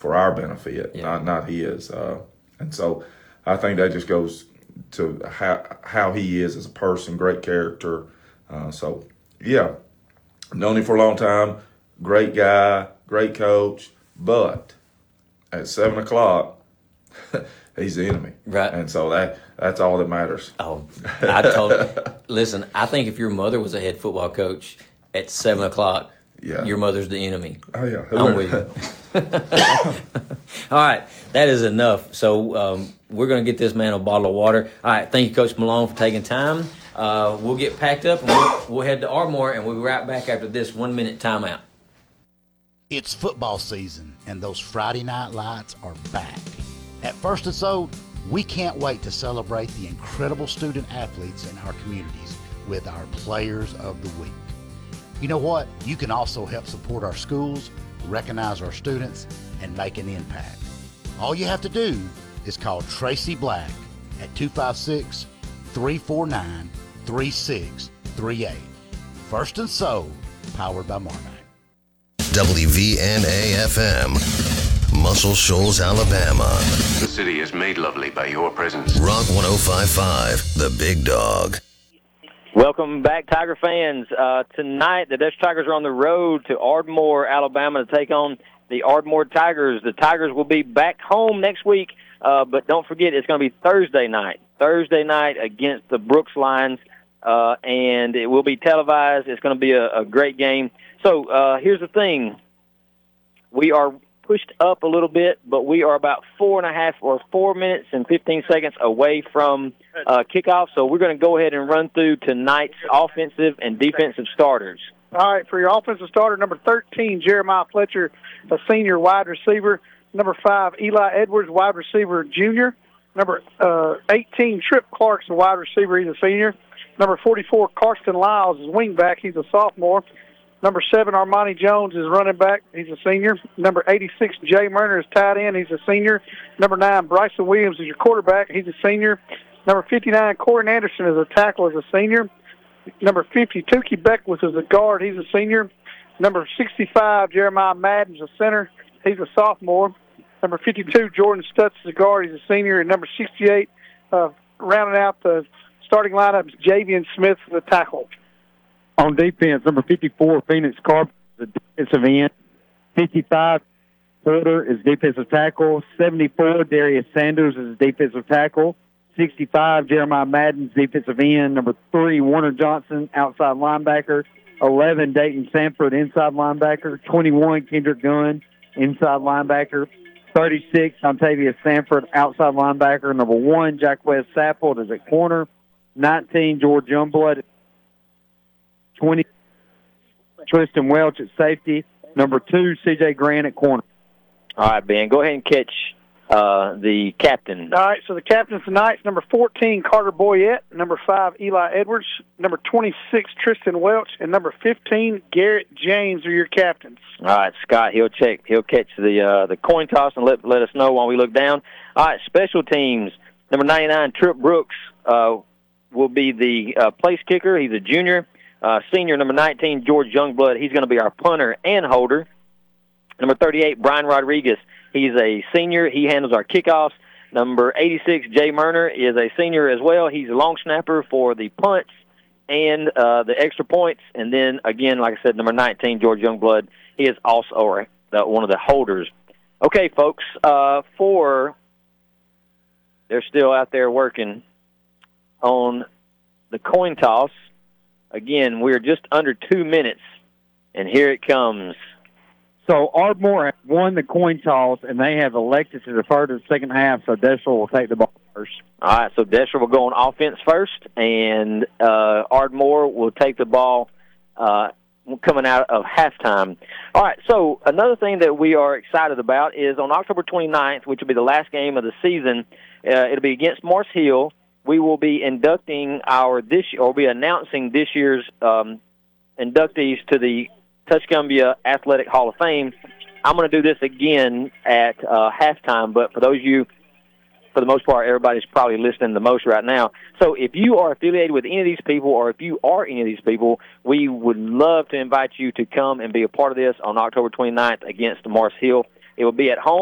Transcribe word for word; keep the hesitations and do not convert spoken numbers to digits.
for our benefit, yeah. not not his. Uh, and so I think that just goes to how how he is as a person, great character. Uh, so yeah, known him for a long time, great guy, great coach, but at seven o'clock, he's the enemy, right? And so that that's all that matters. Oh, I told. Listen, I think if your mother was a head football coach at seven o'clock, yeah. your mother's the enemy. Oh yeah, I'm with you. All right, that is enough. So um, we're going to get this man a bottle of water. All right, thank you, Coach Malone, for taking time. Uh, we'll get packed up and we'll, we'll head to Ardmore, and we'll be right back after this one-minute timeout. It's football season, and those Friday night lights are back. At First and Soul, we can't wait to celebrate the incredible student athletes in our communities with our Players of the Week. You know what? You can also help support our schools, recognize our students, and make an impact. All you have to do is call Tracy Black at two five six, three four nine, three six three eight. First and Soul, powered by Marmac. W V N A F M, Muscle Shoals, Alabama. The city is made lovely by your presence. Rock one oh five point five, The Big Dog. Welcome back, Tiger fans. Uh, tonight, the Dutch Tigers are on the road to Ardmore, Alabama, to take on the Ardmore Tigers. The Tigers will be back home next week, uh, but don't forget, it's going to be Thursday night. Thursday night against the Brooks Lions, uh, and it will be televised. It's going to be a, a great game. So uh, here's the thing. We are pushed up a little bit, but we are about four and a half or four minutes and fifteen seconds away from uh, kickoff. So we're going to go ahead and run through tonight's offensive and defensive starters. All right, for your offensive starter, number thirteen, Jeremiah Fletcher, a senior wide receiver. Number five, Eli Edwards, wide receiver, junior. Number uh, eighteen, Trip Clark's a wide receiver. He's a senior. Number forty-four, Karsten Lyles is wingback. He's a sophomore. Number seven, Armani Jones is running back. He's a senior. Number eighty-six, Jay Murner is tight end. He's a senior. Number nine, Bryson Williams is your quarterback. He's a senior. Number fifty-nine, Corey Anderson is a tackle as a senior. Number fifty, Tukey Beckwith is a guard. He's a senior. Number sixty-five, Jeremiah Madden is a center. He's a sophomore. Number fifty-two, Jordan Stutz is a guard. He's a senior. And number sixty-eight, uh, rounding out the starting lineup, is Javian Smith is a tackle. On defense, number fifty-four, Phoenix Carp is a defensive end. fifty-five, Porter is defensive tackle. seventy-four, Darius Sanders is defensive tackle. sixty-five, Jeremiah Madden's defensive end. Number three, Warner Johnson, outside linebacker. eleven, Dayton Sanford, inside linebacker. twenty-one, Kendrick Gunn, inside linebacker. thirty-six, Ontavious Sanford, outside linebacker. Number one, Jack West Saffold is at corner. nineteen, George Youngblood. twenty, Tristan Welch at safety. Number two, C J Grant at corner. All right, Ben, go ahead and catch uh, the captain. All right, so the captains tonight, number fourteen, Carter Boyette. Number five, Eli Edwards. Number twenty-six, Tristan Welch. And number fifteen, Garrett James are your captains. All right, Scott, he'll check. He'll catch the uh, the coin toss and let let us know while we look down. All right, special teams. Number ninety-nine, Trip Brooks, uh, will be the uh, place kicker. He's a junior. Uh, senior, number nineteen, George Youngblood. He's going to be our punter and holder. Number thirty-eight, Brian Rodriguez. He's a senior. He handles our kickoffs. Number eighty-six, Jay Murner, is a senior as well. He's a long snapper for the punts and uh, the extra points. And then, again, like I said, number nineteen, George Youngblood, he is also or, uh, one of the holders. Okay, folks, uh, for they're still out there working on the coin toss. Again, we're just under two minutes, and here it comes. So Ardmore has won the coin toss, and they have elected to defer to the second half, so Deschler will take the ball first. All right, so Deschler will go on offense first, and uh, Ardmore will take the ball uh, coming out of halftime. All right, so another thing that we are excited about is on October twenty-ninth, which will be the last game of the season, uh, it'll be against Morse Hill. We will be inducting our this or we'll be announcing this year's um, inductees to the Tuscumbia Athletic Hall of Fame. I'm going to do this again at uh, halftime, but for those of you, for the most part, everybody's probably listening the most right now. So if you are affiliated with any of these people or if you are any of these people, we would love to invite you to come and be a part of this on October twenty-ninth against Morse Hill. It will be at home.